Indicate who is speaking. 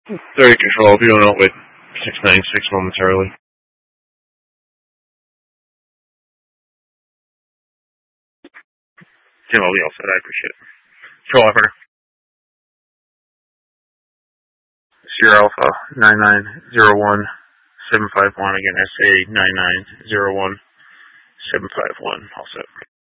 Speaker 1: 30 control, be on out with 696 momentarily. Jim, I'll be all set, I appreciate it. Control Operator. Sierra Alpha 9901751, again, SA 9901751, all set.